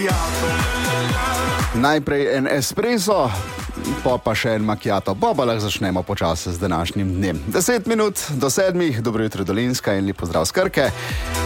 Najprej en espresso, pa še en macchiato, pa lahko začnemo počasi z današnjim dnem. 10 minut do 7, dobro jutro Dolenjska in lep pozdrav s Krke.